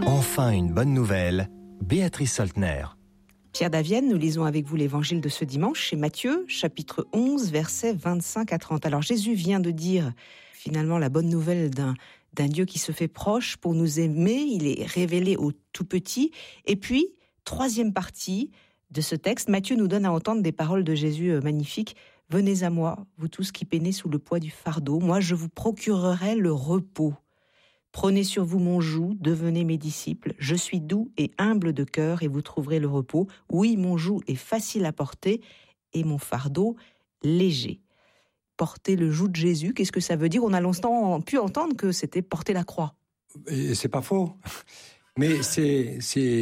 Enfin une bonne nouvelle, Béatrice Soltner. Pierre Davienne, nous lisons avec vous l'évangile de ce dimanche chez Matthieu, chapitre 11, versets 25 à 30. Alors Jésus vient de dire finalement la bonne nouvelle d'un Dieu qui se fait proche pour nous aimer. Il est révélé au tout petit. Et puis, troisième partie de ce texte, Matthieu nous donne à entendre des paroles de Jésus magnifiques. « Venez à moi, vous tous qui peinez sous le poids du fardeau. Moi, je vous procurerai le repos. Prenez sur vous mon joug, devenez mes disciples. Je suis doux et humble de cœur et vous trouverez le repos. Oui, mon joug est facile à porter et mon fardeau léger. » Porter le joug de Jésus, qu'est-ce que ça veut dire ? On a longtemps pu entendre que c'était porter la croix. Et c'est pas faux. Mais c'est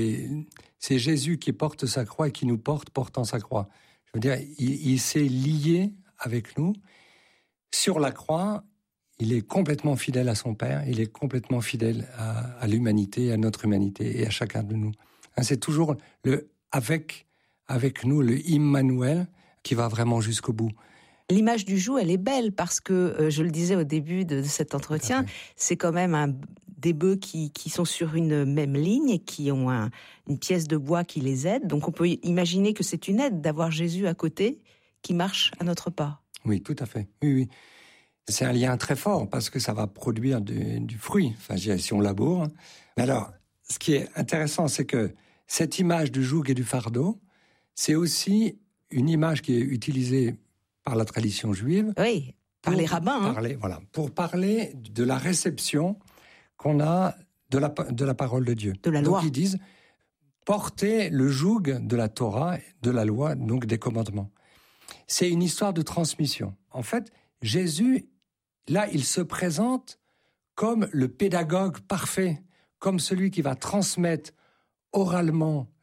Jésus qui porte sa croix et qui nous portant sa croix. Je veux dire, il s'est lié avec nous. Sur la croix, il est complètement fidèle à son Père, il est complètement fidèle à l'humanité, à notre humanité et à chacun de nous. C'est toujours le avec nous, le Immanuel, qui va vraiment jusqu'au bout. L'image du joug, elle est belle parce que, je le disais au début de cet entretien, c'est quand même des bœufs qui sont sur une même ligne et qui ont une pièce de bois qui les aide. Donc on peut imaginer que c'est une aide d'avoir Jésus à côté qui marche à notre pas. Oui, tout à fait. Oui. C'est un lien très fort parce que ça va produire du fruit, enfin, si on laboure. Mais alors, ce qui est intéressant, c'est que cette image du joug et du fardeau, c'est aussi une image qui est utilisée par la tradition juive. Oui, par les rabbins. Pour parler de la réception qu'on a de la parole de Dieu. De la loi. Donc ils disent, portez le joug de la Torah, de la loi, donc des commandements. C'est une histoire de transmission. En fait, Jésus, là, il se présente comme le pédagogue parfait, comme celui qui va transmettre oralement